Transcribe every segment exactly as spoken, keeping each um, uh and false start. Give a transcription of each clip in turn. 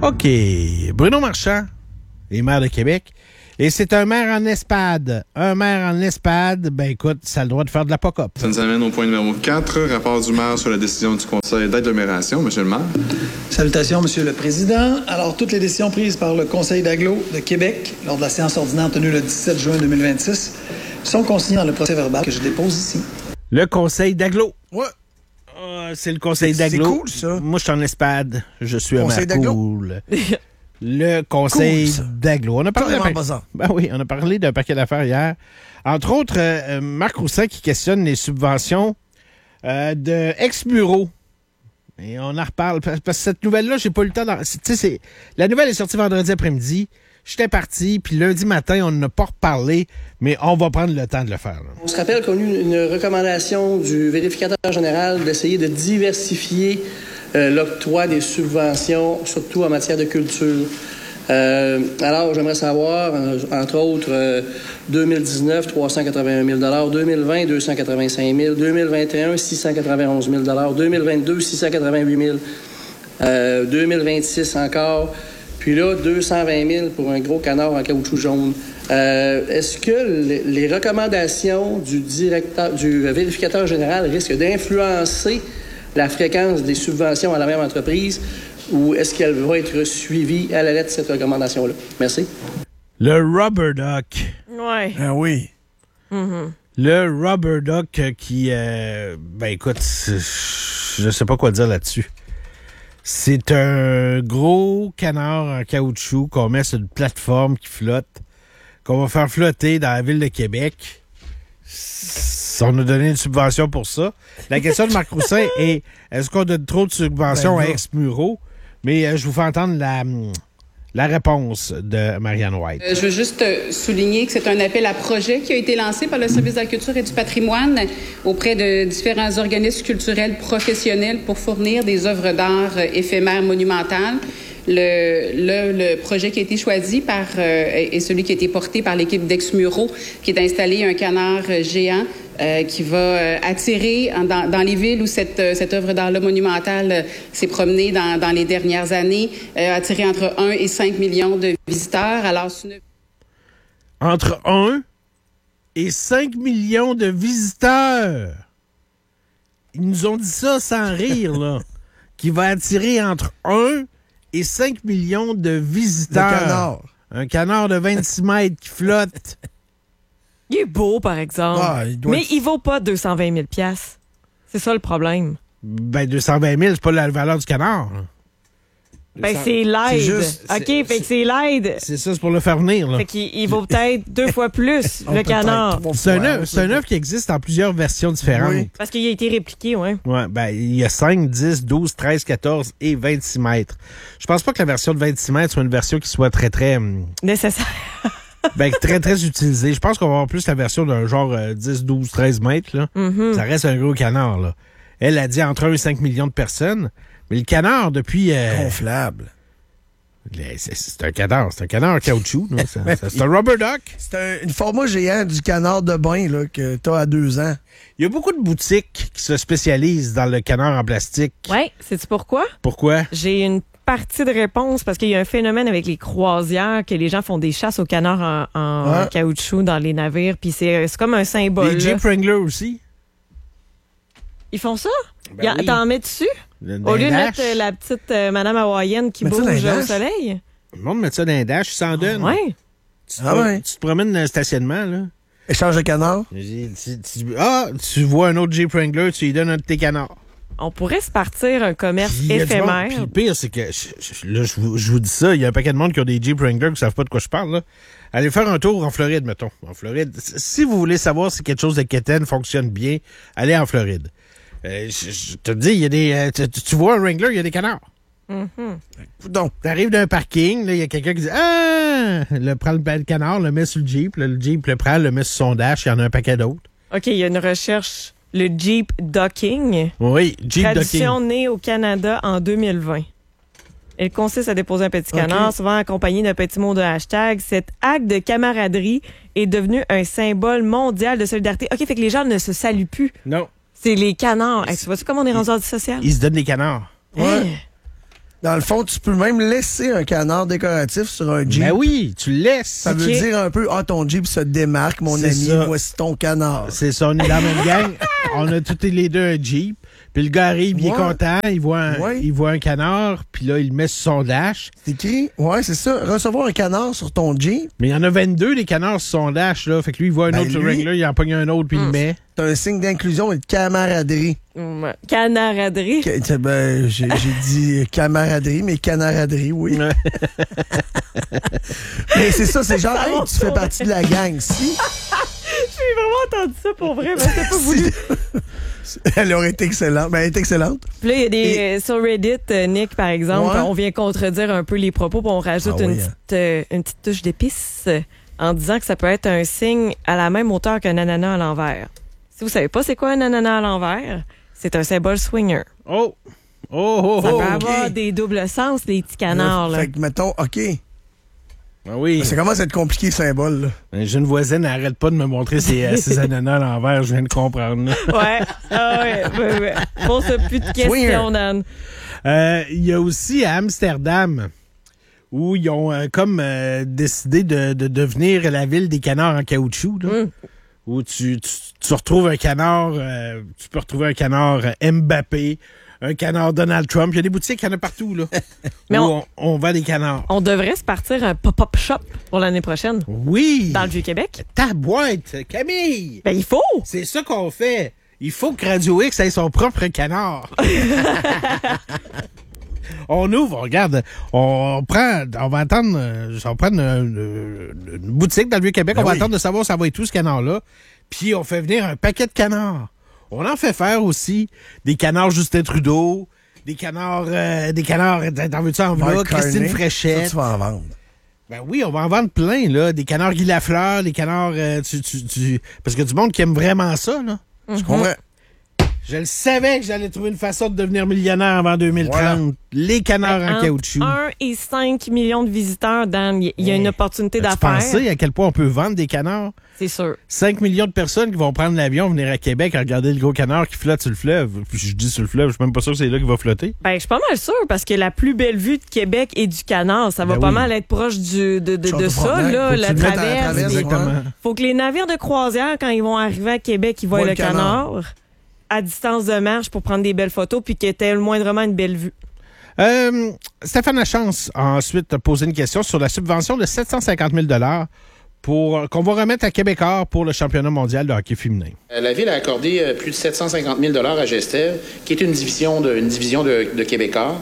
OK. Bruno Marchand est maire de Québec. Et c'est un maire en ESPAD. Un maire en ESPAD, ben écoute, ça a le droit de faire de la poc-up. Ça nous amène au point numéro quatre, rapport du maire sur la décision du conseil d'agglomération. Monsieur le maire. Salutations, Monsieur le Président. Alors, toutes les décisions prises par le conseil d'agglo de Québec lors de la séance ordinaire tenue le dix-sept juin deux mille vingt-six sont consignées dans le procès-verbal que je dépose ici. Le conseil d'agglo. Ouais. Euh, c'est le conseil d'agglo. C'est cool, ça. Moi, je suis en ESPAD. Je suis un Conseil maire d'agglo. cool. Le conseil Cool, d'agglo. On a parlé Carrément d'un pa- bazar. ben oui, on a parlé d'un paquet d'affaires hier. Entre autres, euh, Marc Roussin qui questionne les subventions euh, de ex-bureaux. Et on en reparle. Parce que cette nouvelle-là, j'ai pas eu le temps d'en... Tu sais, c'est... La nouvelle est sortie vendredi après-midi. J'étais parti, puis lundi matin, on n'a pas reparlé, mais on va prendre le temps de le faire. Là. On se rappelle qu'on a eu une recommandation du vérificateur général d'essayer de diversifier euh, l'octroi des subventions, surtout en matière de culture. Euh, alors, j'aimerais savoir, entre autres, euh, deux mille dix-neuf, trois cent quatre-vingt-un mille dollars, deux mille vingt, deux cent quatre-vingt-cinq mille, deux mille vingt et un, six cent quatre-vingt-onze mille dollars, deux mille vingt-deux, six cent quatre-vingt-huit mille, euh, deux mille vingt-six encore, puis là, deux cent vingt mille pour un gros canard en caoutchouc jaune. Euh, est-ce que les, les recommandations du directeur, du vérificateur général risquent d'influencer la fréquence des subventions à la même entreprise ou est-ce qu'elle va être suivie à la lettre, cette recommandation-là? Merci. Le Rubber Duck. Ouais. Ah oui. Mm-hmm. Le Rubber Duck qui... Euh, ben écoute, je sais pas quoi dire là-dessus. C'est un gros canard en caoutchouc qu'on met sur une plateforme qui flotte, qu'on va faire flotter dans la ville de Québec. On a donné une subvention pour ça. La question de Marc Roussin est, est-ce qu'on donne trop de subventions Ben à ex-Muro? Mais euh, je vous fais entendre la, la réponse de Marianne White. Euh, je veux juste euh, souligner que c'est un appel à projet qui a été lancé par le Service de la culture et du patrimoine auprès de différents organismes culturels professionnels pour fournir des œuvres d'art euh, éphémères monumentales. Le, le, le projet qui a été choisi par euh, est celui qui a été porté par l'équipe d'Ex-Muro, qui est d'installer un canard euh, géant euh, qui va euh, attirer en, dans, dans les villes où cette, euh, cette œuvre d'art-là monumentale euh, s'est promenée dans, dans les dernières années, euh, attirer entre un et cinq millions de visiteurs. Alors, c'est une... Entre un et cinq millions de visiteurs. Ils nous ont dit ça sans rire, là. Qui va attirer entre un et cinq millions de visiteurs. Le canard. Un canard de vingt-six mètres qui flotte. Il est beau, par exemple. Ah, il doit mais être- il vaut pas deux cent vingt mille dollars. C'est ça le problème. Ben, deux cent vingt mille, c'est pas la valeur du canard. Ben, c'est l'aide. c'est juste- OK, c'est- fait que c'est l'aide. C'est ça, c'est pour le faire venir, là. Fait qu'il il vaut peut-être deux fois plus, Oh, le peut-être canard. trois C'est un fois, œuvre, c'est un œuvre qui existe en plusieurs versions différentes. Oui. Parce qu'il a été répliqué, ouais. Ouais, ben, il y a cinq, dix, douze, treize, quatorze et vingt-six mètres. Je pense pas que la version de vingt-six mètres soit une version qui soit très, très, hum, Nécessaire. ben, très, très utilisée. Je pense qu'on va avoir plus la version d'un genre euh, dix, douze, treize mètres, là. Mm-hmm. Ça reste un gros canard, là. Elle a dit entre un et cinq millions de personnes. Mais le canard, depuis... euh, Gonflable. le- c'est, c'est un canard. C'est un canard en caoutchouc. là. C'est, c'est- c'est un rubber duck. C'est un, une format géant du canard de bain là, que t'as à deux ans. Il y a beaucoup de boutiques qui se spécialisent dans le canard en plastique. Ouais, sais-tu pourquoi? Pourquoi? J'ai une partie de réponse parce qu'il y a un phénomène avec les croisières que les gens font des chasses aux canards en, en Ouais. caoutchouc dans les navires, puis c'est, c'est comme un symbole. Les là. Jeep Wrangler aussi. Ils font ça? Ben Y a- oui. T'en mets dessus? Le- Au lieu de dash. mettre euh, la petite euh, madame hawaïenne qui Mets ça dans bouge les au dash? soleil? Le monde met ça dans un dash, ils s'en donnent. Ouais. Tu, Ah te, ouais. tu te promènes dans le stationnement, là. Échange de canard. Tu- tu- tu- ah, tu vois un autre Jeep Wrangler, tu lui donnes un de tes canards. On pourrait se partir un commerce Puis il y a du monde. éphémère. Puis le pire, c'est que, je, je- là, je vous, je vous dis ça, il y a un paquet de monde qui ont des Jeep Wrangler qui ne savent pas de quoi je parle, là. Allez faire un tour en Floride, mettons. En Floride. Si vous voulez savoir si quelque chose de quétaine fonctionne bien, allez en Floride. Euh, je, je te dis, il y a des, euh, tu, tu vois un Wrangler, il y a des canards. Donc, T'arrives d'un parking, là, il y a quelqu'un qui dit Ah! Le, prend le, le canard, le met sur le Jeep, là, le Jeep le prend, le met sur son dash, il y en a un paquet d'autres. OK, il y a une recherche. Le Jeep Docking. Oui, Jeep Tradition Docking. née au Canada en deux mille vingt. Elle consiste à déposer un petit canard, OK. souvent accompagné d'un petit mot de hashtag. Cet acte de camaraderie est devenu un symbole mondial de solidarité. OK, fait que les gens ne se saluent plus. Non, C'est les canards. Hey, tu vois-tu comment on est rendu en social? ils se donnent des canards. ouais. Hein? Dans le fond, tu peux même laisser un canard décoratif sur un Jeep. Ben oui, tu le laisses. Ça Okay. veut dire un peu, ah, ton Jeep se démarque, mon C'est ami, ça. voici ton canard. C'est ça, on est dans la même gang. On a tous les deux un Jeep. Puis le gars arrive, il est Ouais. content, il voit, un, Ouais. il voit un canard, puis là, il le met sur son dash. C'est écrit, ouais, c'est ça, recevoir un canard sur ton Jeep, Mais il y en a vingt-deux, des canards sur son dash, là. Fait que lui, il voit un Ben, autre sur lui- Wrangler, il en pogne un autre, puis il le met. c'est un signe d'inclusion et de camaraderie. Ouais. Canaraderie. Que- ben, j'ai j'ai dit camaraderie, mais canaraderie, oui. Ouais. Mais c'est ça, c'est genre, Ça hey, va tu fais pas. partie de la gang. Si, J'ai vraiment entendu ça pour vrai, mais c'était pas voulu. elle aurait été excellente. Ben, elle est excellente. Puis là, il y a des. Et- euh, sur Reddit, euh, Nick, par exemple, Ouais. on vient contredire un peu les propos, puis on rajoute Ah une, oui, hein. petite, euh, une petite touche d'épice euh, en disant que ça peut être un signe à la même hauteur qu'un ananas à l'envers. Si vous savez pas c'est quoi un ananas à l'envers, c'est un symbole swinger. Oh! Oh, oh, Ça oh! peut ok. avoir des doubles sens, les petits canards. Là. Fait que, mettons, OK. Ah oui. Ça commence à être compliqué, le symbole, là. Ben, j'ai une voisine, elle arrête pas de me montrer ses, euh, ses ananas à l'envers, je viens de comprendre. là. Ouais, ah ouais, ouais, ouais. Pose plus de questions, Swinger. Dan. Euh, Il y a aussi à Amsterdam, où ils ont euh, comme euh, décidé de, de devenir la ville des canards en caoutchouc, là. Mm. Où tu, tu, tu retrouves un canard, euh, tu peux retrouver un canard euh, Mbappé, un canard Donald Trump. Il y a des boutiques, il y en a partout, là. Mais où on- on, on vend des canards. On devrait se partir un pop-up shop pour l'année prochaine, Oui! dans le Vieux-Québec. Ta boîte, Camille! Ben, il faut! C'est ça qu'on fait. Il faut que Radio X ait son propre canard. On ouvre, on regarde, on prend, on va attendre, euh, on prend une, une- une boutique dans le Vieux-Québec, Ben on va oui. attendre de savoir ça va être tout ce canard-là, puis on fait venir un paquet de canards. On en fait faire aussi des canards Justin Trudeau, des canards, euh, des canards, t'en veux-tu en Mark voilà, Christine Carney, ça, Fréchette. tu vas en vendre. Ben oui, on va en vendre plein, là. Des canards Guy Lafleur, des canards, euh, tu, tu, tu- parce que du monde qui aime vraiment ça, là. Je comprends. Je le savais que j'allais trouver une façon de devenir millionnaire avant deux mille trente. Voilà. Les canards en Entre caoutchouc. un et cinq millions de visiteurs, Dan. Il y a une opportunité As-tu d'affaires. pensé à quel point on peut vendre des canards? C'est sûr. cinq millions de personnes qui vont prendre l'avion, venir à Québec, à regarder le gros canard qui flotte sur le fleuve. Puis je dis sur le fleuve, je suis même pas sûr que c'est là qu'il va flotter. Ben, je suis pas mal sûre parce que la plus belle vue de Québec et du canard, ça va Ben pas oui. mal être proche du, de, de, Château de ça, Frontenac. là, Faut que la tu le mettes à la traverse. traverse, des- Exactement. Faut que les navires de croisière, quand ils vont arriver à Québec, ils voient Voient le le canard. canard à distance de marche pour prendre des belles photos puis qu'il y ait moindrement une belle vue. Euh, Stéphane Lachance a ensuite posé une question sur la subvention de sept cent cinquante mille dollars pour qu'on va remettre à Québécois pour le championnat mondial de hockey féminin. Euh, La Ville a accordé euh, plus de sept cent cinquante mille dollars à Gestev, qui est une division de, une division de, de Québécois.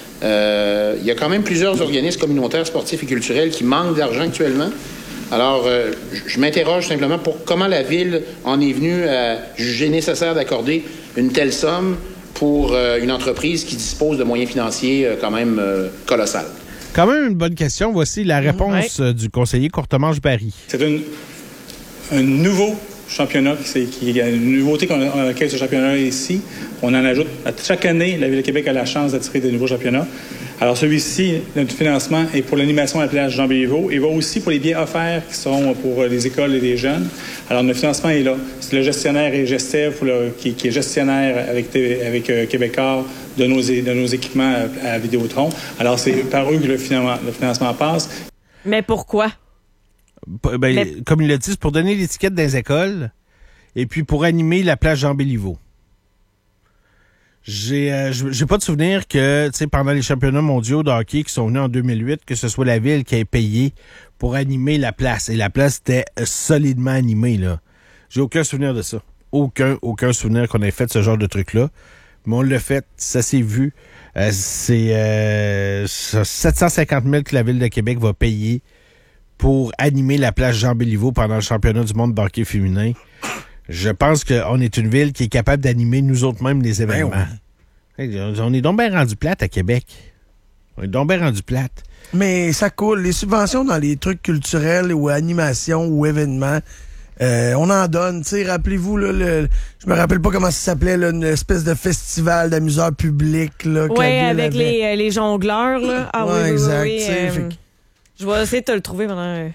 Euh, il y a quand même plusieurs organismes communautaires, sportifs et culturels qui manquent d'argent actuellement. Alors, euh, je- je m'interroge simplement pour comment la Ville en est venue à juger nécessaire d'accorder une telle somme pour euh, une entreprise qui dispose de moyens financiers euh, quand même euh, colossales. Quand même une bonne question. Voici la réponse euh, du conseiller Courtemanche-Barry. C'est un, un nouveau championnat, qui, c'est- qui a une nouveauté qu'on a, avec ce championnat ici. On en ajoute. À chaque année, la Ville de Québec a la chance d'attirer de nouveaux championnats. Alors celui-ci, notre financement est pour l'animation à la plage Jean-Béliveau et va aussi pour les billets offerts qui sont pour les écoles et les jeunes. Alors notre financement est là. C'est le gestionnaire et Gestev pour le- qui, qui est gestionnaire avec, T- avec euh, Québécois de nos, é- de nos équipements à, à Vidéotron. Alors c'est par eux que le financement, le financement passe. Mais pourquoi? P- ben, Mais- Comme il l'a dit, c'est pour donner l'étiquette des écoles et puis pour animer la plage Jean-Béliveau. J'ai euh, j'ai pas de souvenir que, tu sais, pendant les championnats mondiaux de hockey qui sont venus en deux mille huit, que ce soit la Ville qui ait payé pour animer la place. Et la place était euh, solidement animée, là. J'ai aucun souvenir de ça. Aucun, aucun souvenir qu'on ait fait ce genre de truc-là. Mais on l'a fait, ça s'est vu. Euh, c'est euh, sept cent cinquante mille que la Ville de Québec va payer pour animer la place Jean-Béliveau pendant le championnat du monde de hockey féminin. Je pense qu'on est une ville qui est capable d'animer nous autres mêmes les événements. Ben Hey, on est donc bien rendu plate à Québec. On est donc bien rendu plate. Mais ça coule. Les subventions dans les trucs culturels ou animations ou événements, euh, on en donne. Tu sais, rappelez-vous, là, le, je me rappelle pas comment ça s'appelait, là, une espèce de festival d'amuseurs publics. Là, que Oui, la ville avec avait. les, euh, les jongleurs, là. Ah Ouais, oui, oui, exact, oui, tu sais, euh, fait que- je vais essayer de te le trouver pendant...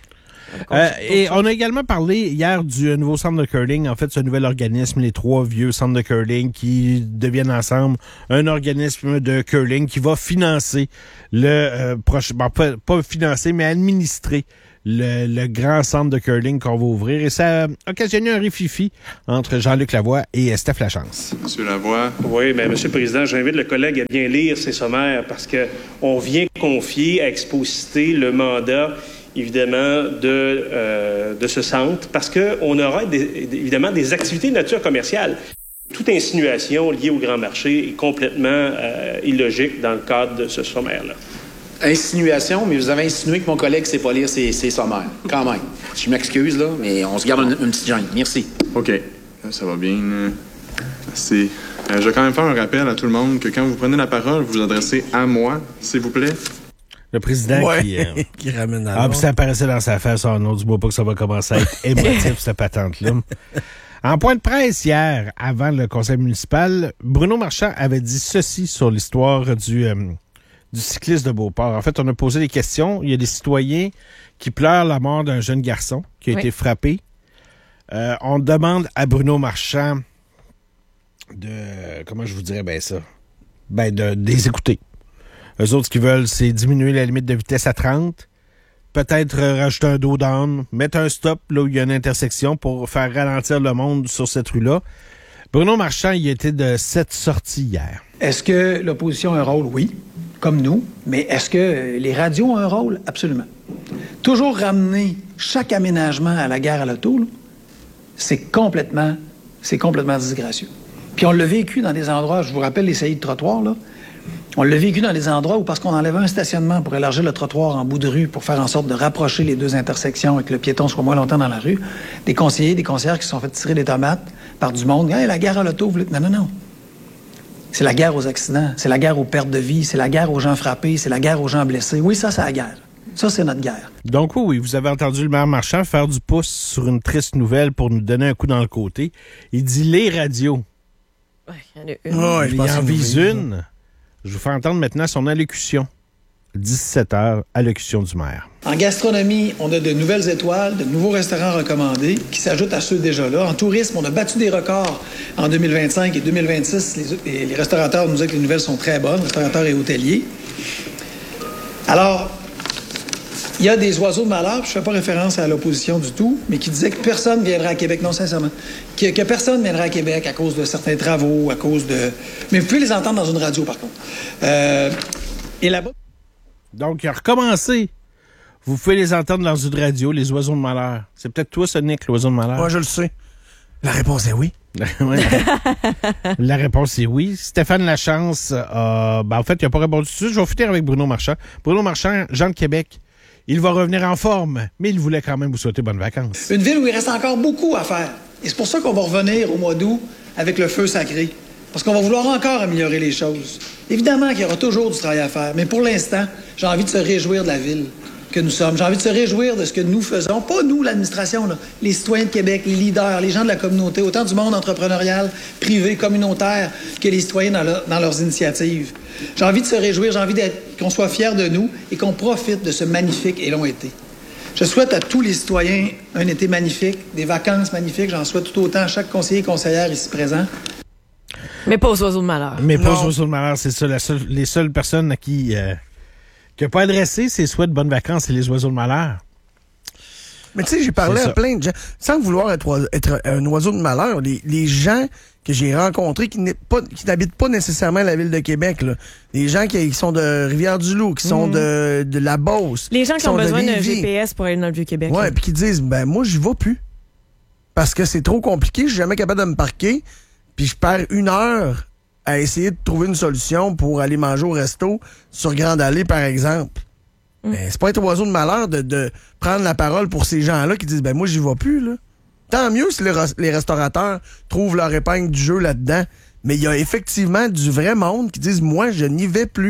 Euh, et on a également parlé hier du euh, nouveau centre de curling. En fait, ce nouvel organisme, les trois vieux centres de curling qui deviennent ensemble un organisme de curling qui va financer le euh, prochain, bon, pas, pas financer, mais administrer le, le grand centre de curling qu'on va ouvrir. Et ça a occasionné un rififi entre Jean-Luc Lavoie et Steph Lachance. Monsieur Lavoie. Oui, bien, Monsieur le Président, j'invite le collègue à bien lire ces sommaires parce que on vient confier à Exposité le mandat, évidemment, de, euh, de ce centre parce qu'on aura des, évidemment des activités de nature commerciale. Toute insinuation liée au grand marché est complètement euh, illogique dans le cadre de ce sommaire-là. Insinuation, mais vous avez insinué que mon collègue ne sait pas lire ses, ses sommaires. Quand même. Je m'excuse, là, mais on se garde une, une petite gêne. Merci. OK. Ça va bien. Merci. Euh, je vais quand même faire un rappel à tout le monde que quand vous prenez la parole, vous vous adressez à moi, s'il vous plaît. Le président ouais, qui, euh... qui ramène à Ah, puis ça apparaissait dans sa face. Oh non, dis-moi pas que ça va commencer à être émotif, cette patente-là. En point de presse hier, avant le conseil municipal, Bruno Marchand avait dit ceci sur l'histoire du... Euh, du cycliste de Beauport. En fait, on a posé des questions. Il y a des citoyens qui pleurent la mort d'un jeune garçon qui a oui. été frappé. Euh, on demande à Bruno Marchand de... Comment je vous dirais bien ça? Ben, de, de les écouter. Eux autres, ce qu'ils veulent, c'est diminuer la limite de vitesse à trente, peut-être rajouter un dos down, mettre un stop là où il y a une intersection pour faire ralentir le monde sur cette rue-là. Bruno Marchand, il était de cette sortie hier. Est-ce que l'opposition a un rôle? Oui, comme nous. Mais est-ce que les radios ont un rôle? Absolument. Toujours ramener chaque aménagement à la gare à l'auto, là, c'est complètement, c'est complètement disgracieux. Puis on l'a vécu dans des endroits, je vous rappelle les saillies de trottoir, là. On l'a vécu dans des endroits où, parce qu'on enlevait un stationnement pour élargir le trottoir en bout de rue, pour faire en sorte de rapprocher les deux intersections et que le piéton soit moins longtemps dans la rue, des conseillers, des conseillères qui se sont fait tirer des tomates par du monde. Hey, la gare à l'auto, vous... Non, non, non. C'est la guerre aux accidents, c'est la guerre aux pertes de vie, c'est la guerre aux gens frappés, c'est la guerre aux gens blessés. Oui, ça, c'est la guerre. Ça, c'est notre guerre. Donc oui, oui, vous avez entendu le maire Marchand faire du pouce sur une triste nouvelle pour nous donner un coup dans le côté. Il dit les radios. Ouais, il y en a une. Ouais, il en vise une. Je vous fais entendre maintenant son allocution. dix-sept heures, allocution du maire. En gastronomie, on a de nouvelles étoiles, de nouveaux restaurants recommandés qui s'ajoutent à ceux déjà là. En tourisme, on a battu des records en deux mille vingt-cinq et deux mille vingt-six. Les, les restaurateurs nous disent que les nouvelles sont très bonnes, restaurateurs et hôteliers. Alors, il y a des oiseaux de malheur, puis je ne fais pas référence à l'opposition du tout, mais qui disaient que personne ne viendra à Québec, non, sincèrement, que, que personne ne viendra à Québec à cause de certains travaux, à cause de... Mais vous pouvez les entendre dans une radio, par contre. Euh, et là-bas... Donc, il a recommencé. Vous pouvez les entendre dans une radio, les oiseaux de malheur. C'est peut-être toi, ce Nick, l'oiseau de malheur. Moi, je le sais. La réponse est oui. La réponse est oui. Stéphane Lachance, euh, ben, en fait, il n'a pas répondu tout de suite. Je vais finir avec Bruno Marchand. Bruno Marchand, Jean de Québec. Il va revenir en forme, mais il voulait quand même vous souhaiter bonnes vacances. Une ville où il reste encore beaucoup à faire. Et c'est pour ça qu'on va revenir au mois d'août avec le feu sacré. Parce qu'on va vouloir encore améliorer les choses. Évidemment qu'il y aura toujours du travail à faire, mais pour l'instant, j'ai envie de se réjouir de la ville que nous sommes. J'ai envie de se réjouir de ce que nous faisons. Pas nous, l'administration, là. Les citoyens de Québec, les leaders, les gens de la communauté, autant du monde entrepreneurial, privé, communautaire, que les citoyens dans, leur, dans leurs initiatives. J'ai envie de se réjouir, j'ai envie d'être, qu'on soit fiers de nous et qu'on profite de ce magnifique et long été. Je souhaite à tous les citoyens un été magnifique, des vacances magnifiques. J'en souhaite tout autant à chaque conseiller et conseillère ici présent. Mais pas aux oiseaux de malheur. Mais pas aux oiseaux de malheur, c'est ça. La seule, les seules personnes à qui euh, qui n'a pas adressé ses souhaits de bonnes vacances, c'est les oiseaux de malheur. Mais tu sais, j'ai parlé à plein de gens, sans vouloir être, être un oiseau de malheur, les, les gens que j'ai rencontrés qui, pas, qui n'habitent pas nécessairement la ville de Québec, là. Les gens qui, qui sont de Rivière-du-Loup, qui sont mmh. de, de la Beauce. Les gens qui, qui ont besoin d'un G P S pour aller dans le Vieux-Québec. Ouais, puis qui disent, ben moi, j'y vais plus. Parce que c'est trop compliqué, je suis jamais capable de me parquer, puis je perds une heure à essayer de trouver une solution pour aller manger au resto sur Grande Allée, par exemple. Mm. Ben, c'est pas être oiseau de malheur de, de prendre la parole pour ces gens-là qui disent « ben moi, j'y vais plus, là ». Tant mieux si les, les restaurateurs trouvent leur épingle du jeu là-dedans. Mais il y a effectivement du vrai monde qui disent « moi, je n'y vais plus ».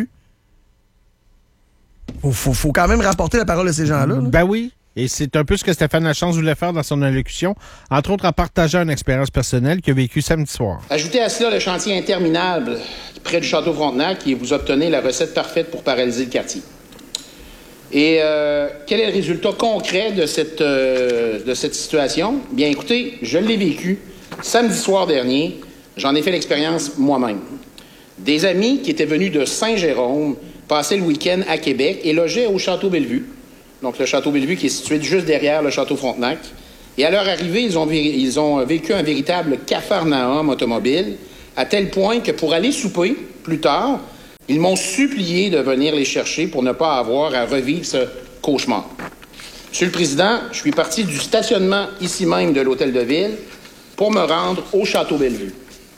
Faut, faut, faut quand même rapporter la parole à ces gens-là. Là. Ben oui. Et c'est un peu ce que Stéphane Lachance voulait faire dans son allocution, entre autres en partageant une expérience personnelle qu'il a vécue samedi soir. Ajoutez à cela le chantier interminable près du Château Frontenac qui vous obtenez la recette parfaite pour paralyser le quartier. Et euh, quel est le résultat concret de cette, euh, de cette situation? Bien, écoutez, je l'ai vécu samedi soir dernier. J'en ai fait l'expérience moi-même. Des amis qui étaient venus de Saint-Jérôme passer le week-end à Québec et logeaient au Château Bellevue. Donc, le Château Bellevue qui est situé juste derrière le Château Frontenac. Et à leur arrivée, ils ont, ils ont vécu un véritable capharnaüm automobile, à tel point que pour aller souper plus tard, ils m'ont supplié de venir les chercher pour ne pas avoir à revivre ce cauchemar. Monsieur le Président, je suis parti du stationnement ici même de l'Hôtel de Ville pour me rendre au Château Bellevue.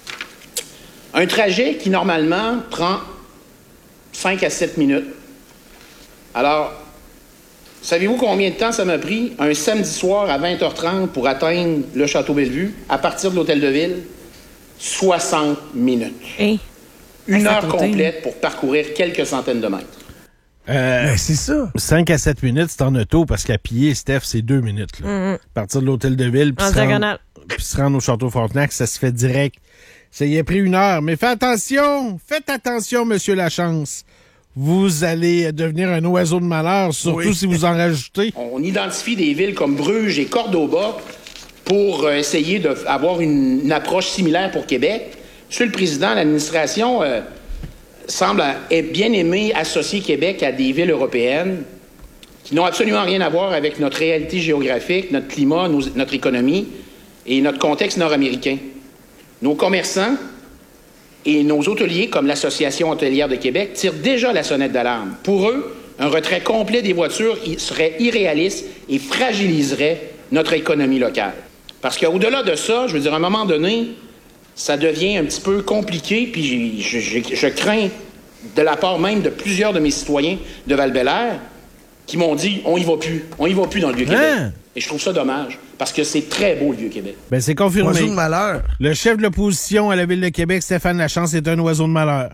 Un trajet qui, normalement, prend cinq à sept minutes. Alors, savez-vous combien de temps ça m'a pris un samedi soir à vingt heures trente pour atteindre le Château Bellevue à partir de l'Hôtel de Ville? soixante minutes. Hey. Une Ah, heure complète pour parcourir quelques centaines de mètres. Euh, Ben, c'est ça. cinq à sept minutes, c'est en auto, parce qu'à pied, Steph, c'est deux minutes. Là. Mm-hmm. À partir de l'Hôtel de Ville, puis En se, rendre- diagonale. puis se rendre au Château Frontenac, ça se fait direct. Ça y a pris une heure. Mais faites attention! Faites attention, Monsieur Lachance. Vous allez devenir un oiseau de malheur, surtout Oui. si vous en rajoutez. On identifie des villes comme Bruges et Cordoba pour euh, essayer d'avoir une, une approche similaire pour Québec. Monsieur le Président, l'administration euh, semble euh, bien aimer associer Québec à des villes européennes qui n'ont absolument rien à voir avec notre réalité géographique, notre climat, nos- notre économie et notre contexte nord-américain. Nos commerçants et nos hôteliers, comme l'Association hôtelière de Québec, tirent déjà la sonnette d'alarme. Pour eux, un retrait complet des voitures y- serait irréaliste et fragiliserait notre économie locale. Parce qu'au-delà de ça, je veux dire, à un moment donné, ça devient un petit peu compliqué, puis je, je- je crains de la part même de plusieurs de mes citoyens de Val-Bélair qui m'ont dit « on y va plus, on y va plus dans le Vieux-Québec Hein? ». Et je trouve ça dommage, parce que c'est très beau, le Vieux-Québec. Ben, c'est confirmé. Oiseau de malheur. Le chef de l'opposition à la Ville de Québec, Stéphane Lachance, est un oiseau de malheur.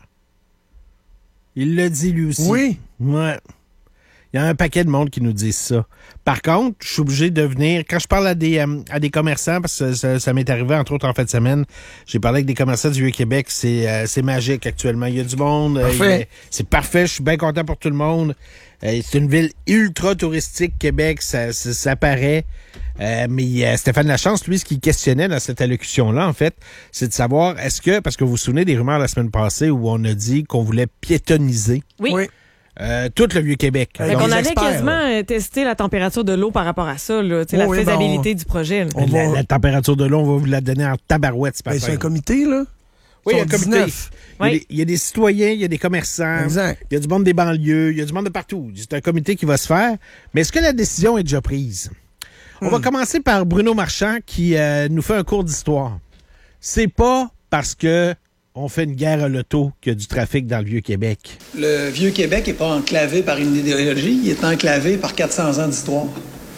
Il le dit, lui aussi. Oui. Ouais. Il y a un paquet de monde qui nous disent ça. Par contre, je suis obligé de venir... Quand je parle à des, euh, à des commerçants, parce que ça, ça m'est arrivé, entre autres, en fin de semaine, j'ai parlé avec des commerçants du Vieux-Québec. C'est euh, c'est magique, actuellement. Il y a du monde. euh, Parfait. il y a- C'est parfait. Je suis bien content pour tout le monde. Euh, c'est une ville ultra touristique, Québec. Ça, ça, ça paraît. Euh, mais euh, Stéphane Lachance, lui, ce qu'il questionnait dans cette allocution-là, en fait, c'est de savoir, est-ce que... Parce que vous vous souvenez des rumeurs la semaine passée où on a dit qu'on voulait piétoniser Oui. Oui. euh, tout le Vieux-Québec. Avec Fait Donc, qu'on des allait experts, quasiment euh, tester la température de l'eau par rapport à ça, là, tu sais, Oh la oui, ben, faisabilité on- du projet. là. on la, va- la température de l'eau, on va vous la donner en tabarouette ce Ben, matin. c'est un comité, là. Oui, il y a un Ils sont comité. dix-neuf. Il y a Oui. des- Il y a des citoyens, il y a des commerçants, Exact. il y a du monde des banlieues, il y a du monde de partout. C'est un comité qui va se faire. Mais est-ce que la décision est déjà prise? On va commencer par Bruno Marchand qui euh, nous fait un cours d'histoire. C'est pas parce que on fait une guerre à l'auto qu'il y a du trafic dans le Vieux-Québec. Le Vieux-Québec n'est pas enclavé par une idéologie, il est enclavé par quatre cents ans d'histoire.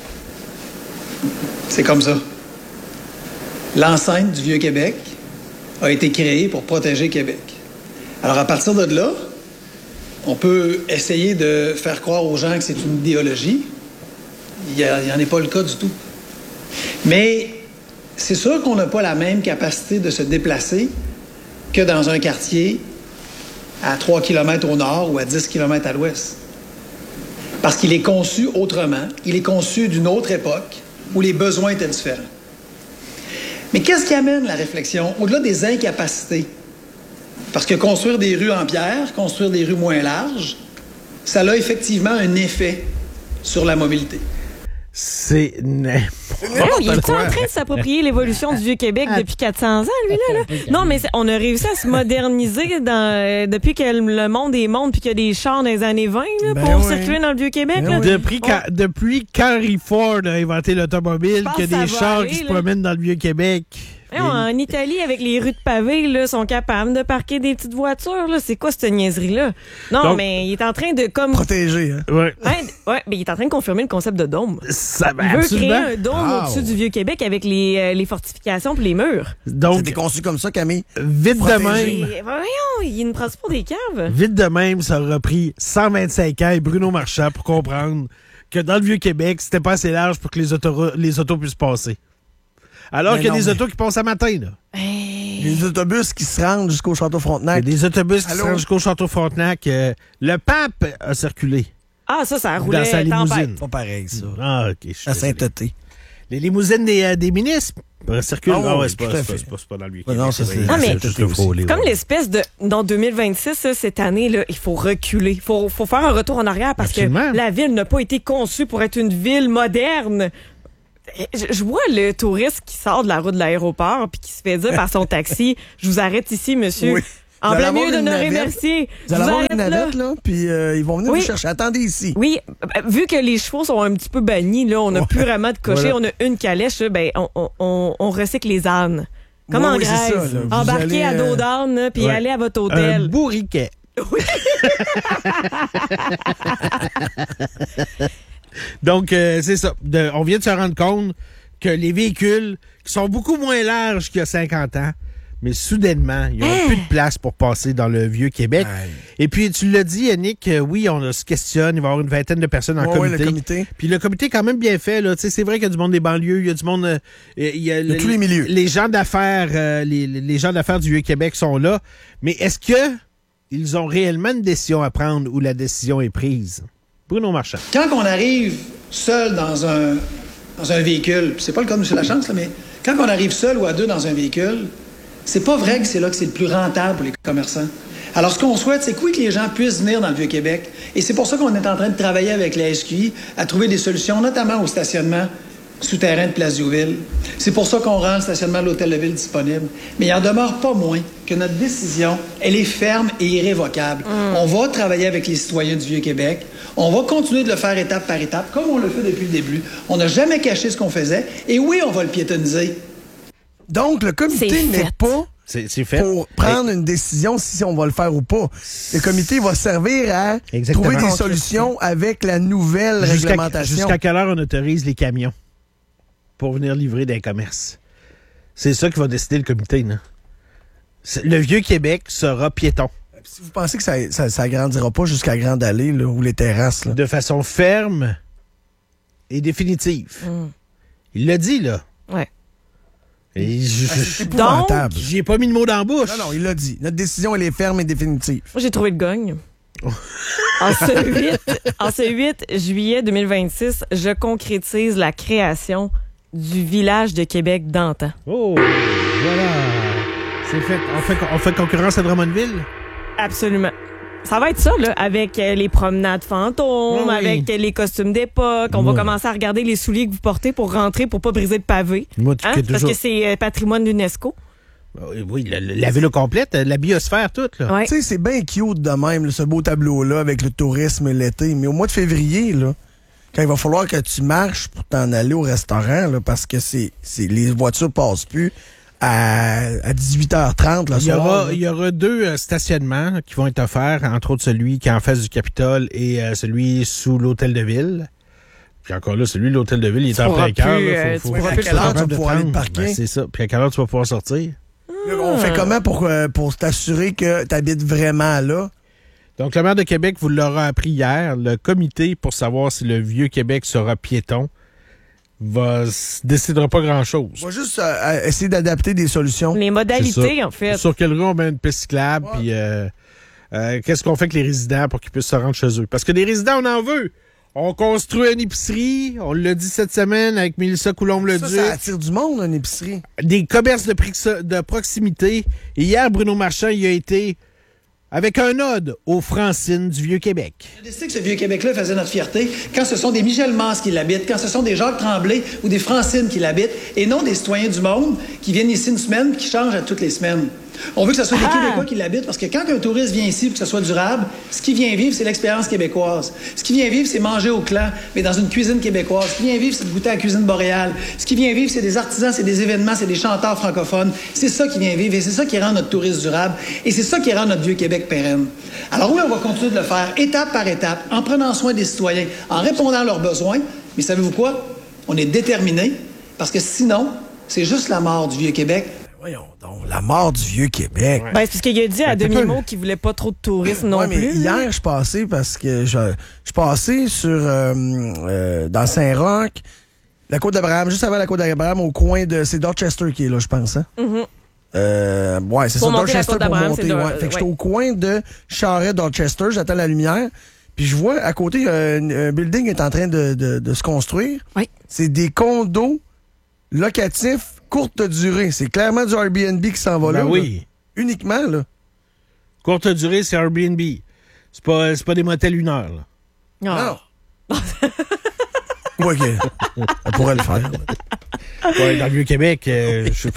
C'est comme ça. L'enceinte du Vieux-Québec a été créée pour protéger Québec. Alors, à partir de là, on peut essayer de faire croire aux gens que c'est une idéologie. Il n'y en est pas le cas du tout. Mais c'est sûr qu'on n'a pas la même capacité de se déplacer que dans un quartier à trois kilomètres au nord ou à dix kilomètres à l'ouest. Parce qu'il est conçu autrement, il est conçu d'une autre époque où les besoins étaient différents. Mais qu'est-ce qui amène la réflexion, au-delà des incapacités? Parce que construire des rues en pierre, construire des rues moins larges, ça a effectivement un effet sur la mobilité. C'est n'importe Voyons, il est quoi. en train de s'approprier l'évolution du Vieux-Québec depuis quatre cents ans, lui, là? là? Non, mais c'est- on a réussi à se moderniser dans, euh, depuis que le monde est monde puis qu'il y a des chars dans les années vingt là, Ben pour oui. circuler dans le Vieux-Québec. Ben là. oui. Depuis, quand, depuis qu'Henry Ford a inventé l'automobile, Je pense qu'il y a que des ça va chars aller, qui se là. promènent dans le Vieux-Québec. Voyons, en Italie, avec les rues de pavés, là, sont capables de parquer des petites voitures. Là. C'est quoi cette niaiserie-là? Non, Donc- mais il est en train de comme... Protégé, hein. Ouais. Ouais, ouais, mais il est en train de confirmer le concept de dôme. Ça, ben, Il veut absolument. créer un dôme Wow. au-dessus du Vieux-Québec avec les, euh, les fortifications puis les murs. Donc, C'était conçu comme ça, Camille. vite de Protégé. même, Et, voyons, il nous prend pour des caves. vite de même, ça aura pris cent vingt-cinq ans et Bruno Marchand pour comprendre que dans le Vieux-Québec, c'était pas assez large pour que les, autos les autos puissent passer. Alors Mais qu'il y a non, des mais- autos qui passent à matin, là. Les autobus qui se rendent jusqu'au Château Il y a Frontenac. des autobus qui Allô? se rendent jusqu'au Château Frontenac. Euh, le pape a circulé. Ah, ça, ça roulait dans sa tempête. limousine. Pas pareil, ça. Ah, OK. À Saint-Euté. Les limousines des, euh, des ministres circulent. Ah oui, ah ouais, c'est tout pas, à c'est fait. pas, c'est pas, c'est pas dans le vieux Ouais, non, ça, c'est- Ah, mais- c'est juste le frôler. Comme ouais. l'espèce de... Dans deux mille vingt-six, là, cette année, là, il faut reculer. Il faut, faut faire un retour en arrière parce Absolument. que la ville n'a pas été conçue pour être une ville moderne. Je, je vois le touriste qui sort de la route de l'aéroport puis qui se fait dire par son taxi, je vous arrête ici, monsieur. Oui. En Vous allez plein avoir milieu de une Honoré navette. Mercier. Vous allez Je avoir arrête une là. navette, là, puis euh, ils vont venir Oui. vous chercher. Attendez ici. Oui, euh, vu que les chevaux sont un petit peu bannis, là, on n'a plus vraiment de cocher, Voilà. on a une calèche, là, ben, on, on- on, on recycle les ânes. Comme Oui, en oui, c'est Grèce. ça, là. Vous Embarquez allez, à dos euh, d'âne, là, puis ouais. allez à votre Un hôtel. bourriquet. Donc, euh, c'est ça. De- on vient de se rendre compte que les véhicules qui sont beaucoup moins larges qu'il y a cinquante ans, mais soudainement, ils n'ont plus de place pour passer dans le Vieux-Québec. Aïe. Et puis, tu l'as dit, Yannick, euh, oui, on se questionne, il va y avoir une vingtaine de personnes en Ouais, ouais, comité. le comité. Puis le comité est quand même bien fait. Là. Tu sais, c'est vrai qu'il y a du monde des banlieues, il y a du monde... euh, il y a De tous les milieux. Les gens d'affaires euh, les, les gens d'affaires du Vieux-Québec sont là. Mais est-ce que ils ont réellement une décision à prendre ou la décision est prise? Bruno Marchand. Quand on arrive seul dans un, dans un véhicule, puis c'est pas le cas de M. Lachance, là, mais quand on arrive seul ou à deux dans un véhicule, c'est pas vrai que c'est là que c'est le plus rentable pour les commerçants. Alors, ce qu'on souhaite, c'est que oui, que les gens puissent venir dans le Vieux-Québec. Et c'est pour ça qu'on est en train de travailler avec la S Q I à trouver des solutions, notamment au stationnement souterrain de Place Diouville. C'est pour ça qu'on rend le stationnement de l'Hôtel de Ville disponible. Mais il en demeure pas moins que notre décision, elle est ferme et irrévocable. On va travailler avec les citoyens du Vieux-Québec. On va continuer de le faire étape par étape, comme on le fait depuis le début. On n'a jamais caché ce qu'on faisait. Et oui, on va le piétoniser. Donc, le comité C'est n'est fait. pas C'est, c'est fait. pour prendre une décision si on va le faire ou pas. Le comité va servir à Exactement. trouver des solutions avec la nouvelle Jusqu'à, réglementation. jusqu'à quelle heure on autorise les camions pour venir livrer des commerces? C'est ça qui va décider le comité. Là. C'est- Le Vieux-Québec sera piéton. Si vous pensez que ça, ça, ça agrandira pas jusqu'à Grande Allée là, ou les terrasses, là. De façon ferme et définitive. Mm. Il l'a dit, là. Ouais. Et je- Ah, c'est je- épouvantable. J'y ai pas mis de mots dans la bouche. Non, non, il l'a dit. Notre décision, elle est ferme et définitive. Moi, j'ai trouvé le gagne. En ce huit, en ce huit juillet deux mille vingt-six, je concrétise la création du village de Québec d'antan. Oh, voilà. C'est fait. On fait, on fait concurrence à Drummondville? Absolument. Ça va être ça, là, avec euh, les promenades fantômes, Oui, oui. avec euh, les costumes d'époque. On va Ouais. commencer à regarder les souliers que vous portez pour rentrer, pour pas briser de pavé. Moi, tu Hein? que Parce toujours- que c'est euh, patrimoine de l'UNESCO. Oui, oui, la, la ville au complète, la biosphère toute, là. Ouais. Tu sais, c'est bien cute de même, là, ce beau tableau-là, avec le tourisme et l'été. Mais au mois de février, là, quand il va falloir que tu marches pour t'en aller au restaurant, là, parce que c'est, c'est les voitures passent plus à, à dix-huit heures trente le Il y, soir. aura, là. il y aura deux euh, stationnements qui vont être offerts, entre autres celui qui est en face du Capitole et euh, celui sous l'Hôtel de Ville. Puis encore là, celui de l'Hôtel de Ville, il est Tu en pourras plein cœur. plus, là. euh, Faut- tu faut- pourras faut plus être le faire. capable Tu de pourras aller prendre. te parquer. Ben, c'est ça. Puis à quelle heure tu vas pouvoir sortir? Là, on fait comment pour, euh, pour t'assurer que tu habites vraiment là? Donc, le maire de Québec vous l'aura appris hier. Le comité pour savoir si le Vieux-Québec sera piéton va s- décidera pas grand-chose. On va juste euh, essayer d'adapter des solutions. Les C'est modalités, ça. en fait. Sur quelle rue on met une piste cyclable, puis euh, euh, qu'est-ce qu'on fait avec les résidents pour qu'ils puissent se rendre chez eux? Parce que les résidents, on en veut. On construit une épicerie, on l'a dit cette semaine avec Mélissa Ça, Coulombe-Leduc. ça attire du monde, une épicerie. Des commerces de, prix- de proximité. Et hier, Bruno Marchand y a été avec un ode aux Francines du Vieux-Québec. On a décidé que ce Vieux-Québec-là faisait notre fierté quand ce sont des Michel Masse qui l'habitent, quand ce sont des Jacques Tremblay ou des Francines qui l'habitent, et non des citoyens du monde qui viennent ici une semaine et qui changent à toutes les semaines. On veut que ce soit des Ah! Québécois qui l'habitent parce que quand un touriste vient ici et que ce soit durable, ce qu'il vient vivre, c'est l'expérience québécoise. Ce qu'il vient vivre, c'est manger au clan, mais dans une cuisine québécoise. Ce qu'il vient vivre, c'est de goûter à la cuisine boréale. Ce qu'il vient vivre, c'est des artisans, c'est des événements, c'est des chanteurs francophones. C'est ça qui vient vivre et c'est ça qui rend notre tourisme durable et c'est ça qui rend notre Vieux-Québec pérenne. Alors oui, on va continuer de le faire étape par étape, en prenant soin des citoyens, en répondant à leurs besoins. Mais savez-vous quoi? On est déterminés parce que sinon, c'est juste la mort du Vieux-Québec. Voyons donc, la mort du Vieux-Québec. Ben, c'est parce qu'il a dit à Ben, t'es demi-mot pas- qu'il voulait pas trop de tourisme non Ouais, mais plus. là. hier, je passais parce que je, je suis passé sur euh, euh, dans Saint-Roch, la côte d'Abraham, juste avant la côte d'Abraham, au coin de. C'est Dorchester qui est là, je pense, hein? Mhm. Euh, ouais, c'est ça, Pour monter la Dorchester côte pour d'Abraham, monter. c'est Ouais. Dor- Fait que j'étais ouais. au coin de Charest, Dorchester, j'attends la lumière. Puis je vois à côté, un, un building est en train de, de, de se construire. Oui. C'est des condos locatifs courte durée. C'est clairement du Airbnb qui s'en va Ben là. oui. Là. Uniquement, là. Courte durée, c'est Airbnb. C'est pas, c'est pas des motels une heure, là. Non. Oui, OK. On pourrait le faire. Ouais, dans le Vieux-Québec, euh, je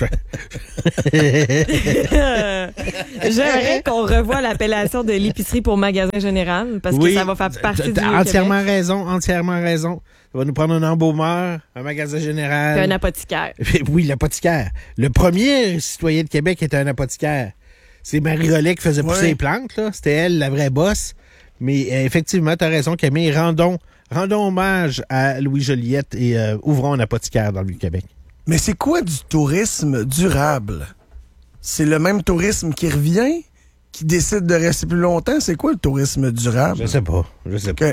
J'aimerais qu'on revoie l'appellation de l'épicerie pour magasin général parce oui, que ça va faire partie du t'as entièrement Vieux-Québec. raison, entièrement raison. Ça va nous prendre un embaumeur, un magasin général. Puis un apothicaire. Oui, l'apothicaire. Le premier citoyen de Québec était un apothicaire. C'est Marie Rollet qui faisait pousser Ouais. les plantes, là. C'était elle, la vraie bosse. Mais euh, effectivement, tu as raison, Camille. Rendons, rendons hommage à Louis Joliette et euh, ouvrons un apothicaire dans le Vieux-Québec. Mais c'est quoi du tourisme durable? C'est le même tourisme qui revient, qui décide de rester plus longtemps? C'est quoi le tourisme durable? Je sais pas. Je sais pas. OK.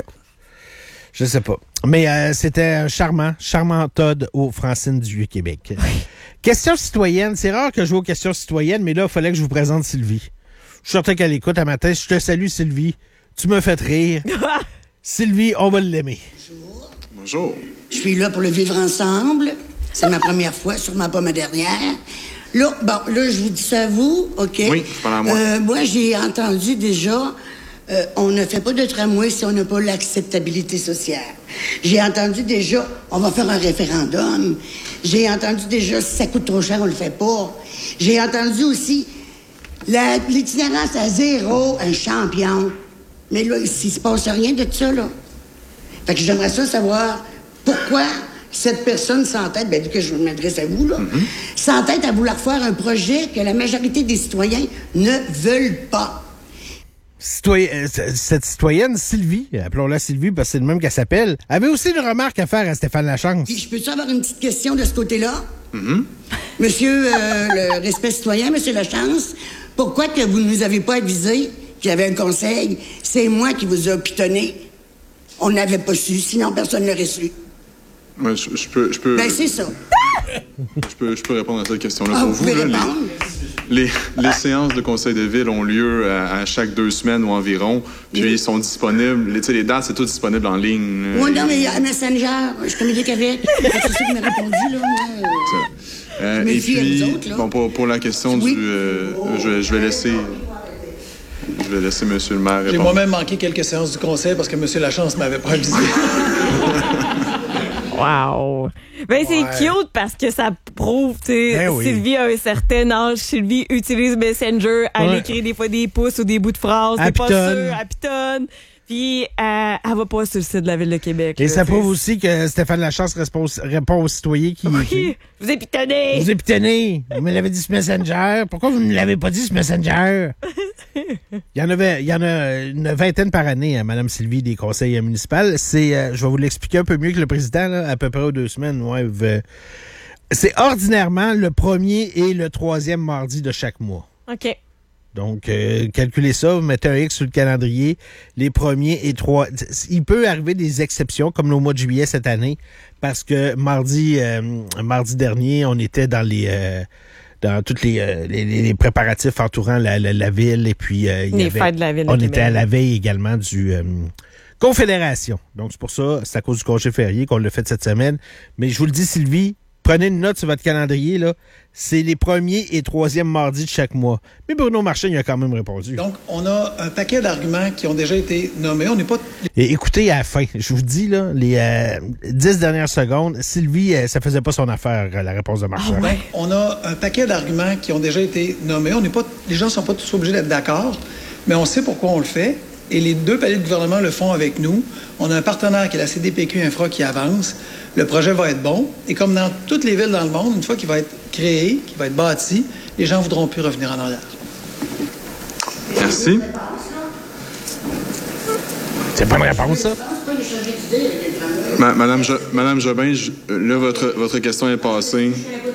Je sais pas. Mais euh, c'était un charmant, charmant Todd aux Francines du Vieux-Québec. Question citoyenne. C'est rare que je joue aux questions citoyennes, mais là, il fallait que je vous présente Sylvie. Je suis certain qu'elle écoute à matin. Je te salue, Sylvie. Tu me fais rire. Sylvie, on va l'aimer. Bonjour. Je suis là pour le vivre ensemble. C'est ma première fois, sûrement pas ma dernière. Là, bon, là, je vous dis ça à vous, OK? Oui, je parle à moi. Euh, moi, j'ai entendu déjà, euh, on ne fait pas de tramway si on n'a pas l'acceptabilité sociale. J'ai entendu déjà, on va faire un référendum. J'ai entendu déjà, si ça coûte trop cher, on le fait pas. J'ai entendu aussi, la- l'itinérance à zéro, un champion. Mais là, s'il se passe rien de ça, là. Fait que j'aimerais ça savoir pourquoi cette personne s'entête, ben, que je m'adresse à vous, là, Mm-hmm. s'entête à vouloir faire un projet que la majorité des citoyens ne veulent pas. Citoyen- euh, c- cette citoyenne, Sylvie, appelons-la Sylvie parce que c'est le même qu'elle s'appelle, avait aussi une remarque à faire à Stéphane Lachance. Puis je peux-tu avoir une petite question de ce côté-là? Monsieur euh, le respect citoyen, Monsieur Lachance, pourquoi que vous ne nous avez pas avisé qu'il y avait un conseil? C'est moi qui vous ai pitonné. On n'avait pas su, sinon personne ne l'aurait su. Ouais, je, je peux, je peux, Ben, c'est ça. je peux, je peux répondre à cette question-là Ah, pour vous vous. pouvez là, répondre. les, les, les séances de conseil de ville ont lieu à, à chaque deux semaines ou environ, puis Oui. ils sont disponibles. Les, tu sais, les dates, c'est tout disponible en ligne. là. Oui, non, mais il y a un Messenger, je communique avec. C'est ça qui m'a répondu, là. moi. Euh, Je me et fie à puis, vous autres, là. bon, pour, pour la question Oui. du... euh, je, je vais laisser... Je vais laisser monsieur le maire J'ai répondre. moi-même manqué quelques séances du conseil parce que M. Lachance ne m'avait pas avisé. Wow! Ben, c'est Ouais. cute parce que ça prouve, tu sais, Ben oui. Sylvie a un certain âge, Sylvie utilise Messenger, elle Ouais. écrit des fois des pouces ou des bouts de phrases, Elle c'est pas pitonne. sûr, elle pitonne. Puis, euh, elle va pas sur le site de la Ville de Québec. Et là, ça tu sais. prouve aussi que Stéphane Lachance répond, répond aux citoyens qui... Oui, je vous ai pitonné! Vous êtes pitonné. Vous me l'avez dit ce Messenger. Pourquoi vous ne me l'avez pas dit ce Messenger? Il y en avait, il y en a une vingtaine par année à Mme Sylvie des conseils municipaux. C'est, euh, je vais vous l'expliquer un peu mieux que le président, là, à peu près aux deux semaines. Ouais, v- c'est ordinairement le premier et le troisième mardi de chaque mois. OK. Donc, euh, calculez ça, vous mettez un X sur le calendrier, les premiers et trois. Il peut arriver des exceptions, comme au mois de juillet cette année, parce que mardi, euh, mardi dernier, on était dans les... euh, dans tous les, euh, les, les préparatifs entourant la, la, la ville. Et puis, euh, il y Les avait- fêtes de la Ville de on Québec. était à la veille également du euh, Confédération. Donc, c'est pour ça, c'est à cause du congé férié qu'on l'a fait cette semaine. Mais je vous le dis, Sylvie, prenez une note sur votre calendrier, là. C'est les premiers et troisièmes mardis de chaque mois. Mais Bruno Marchand, il a quand même répondu. Donc, on a un paquet d'arguments qui ont déjà été nommés. On n'est pas... Et écoutez, à la fin, je vous dis, là, les euh, dix dernières secondes, Sylvie, euh, ça faisait pas son affaire, euh, la réponse de Marchand. Ben, on a un paquet d'arguments qui ont déjà été nommés. On n'est pas... Les gens ne sont pas tous obligés d'être d'accord, mais on sait pourquoi on le fait. Et les deux paliers de gouvernement le font avec nous. On a un partenaire qui est la C D P Q Infra qui avance. Le projet va être bon. Et comme dans toutes les villes dans le monde, une fois qu'il va être créé, qu'il va être bâti, les gens voudront plus revenir en arrière. Merci. C'est pas une réponse, ça? Ma- Madame, Jo- Madame Jobin, je- là, votre, votre question est passée.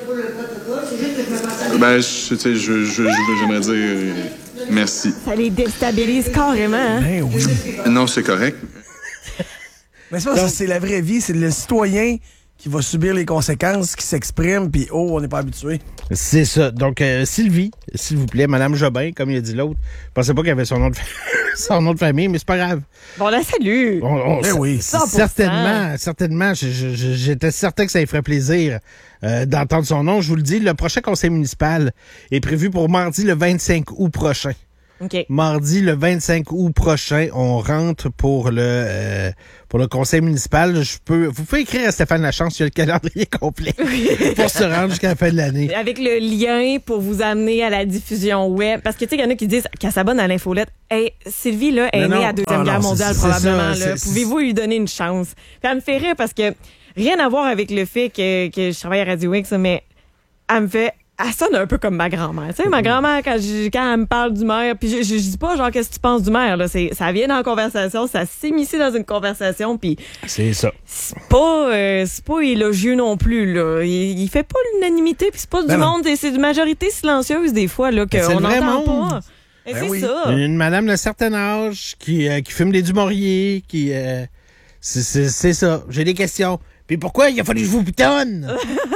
Ben, je, tu sais, je, je, je- j'aimerais dire euh, merci. Ça les déstabilise carrément. Hein? Ben oui. Non, c'est correct. Mais c'est pas ça, c'est la vraie vie, c'est le citoyen qui va subir les conséquences, qui s'exprime, puis oh, on n'est pas habitué. C'est ça. Donc, euh, Sylvie, s'il vous plaît, Madame Jobin, comme il a dit l'autre. Je pensais pas qu'il avait son nom de, son nom de famille, mais c'est pas grave. Bon, la salut! On, on, Eh oui, cent pour cent. Certainement, certainement. Je, je, je, j'étais certain que ça lui ferait plaisir euh, d'entendre son nom. Je vous le dis, le prochain conseil municipal est prévu pour mardi le vingt-cinq août prochain. OK. Mardi, le vingt-cinq août prochain, on rentre pour le euh, pour le conseil municipal. Je peux, vous pouvez écrire à Stéphane Lachance, il y a le calendrier complet pour se rendre jusqu'à la fin de l'année. Avec le lien pour vous amener à la diffusion web. Parce que, tu sais, il y en a qui disent qu'elle s'abonne à l'infolette. Hey, Sylvie, là, est Non, née non. à la Deuxième Ah, Guerre non, mondiale, c'est- c'est probablement. ça, là. c'est- Pouvez-vous lui donner une chance? Puis elle me fait rire parce que rien à voir avec le fait que, que je travaille à Radio X, mais elle me fait... Elle sonne un peu comme ma grand-mère. Tu sais, ma grand-mère, quand, je, quand elle me parle du maire, puis je, je, je dis pas, genre, qu'est-ce que tu penses du maire, là. C'est, ça vient dans la conversation, ça s'immisce dans une conversation, puis C'est ça. c'est pas, euh, c'est pas élogieux non plus, là. Il, il fait pas l'unanimité, puis c'est pas du Ben non. monde, c'est une majorité silencieuse, des fois, là, Ben, c'est qu'on le vrai n'entend monde. pas. Et Ben c'est oui. ça. Une madame d'un certain âge qui, euh, qui fume des Dumouriez, qui... Euh, c'est, c'est, c'est ça. J'ai des questions. Puis pourquoi il a fallu que je vous pitonne?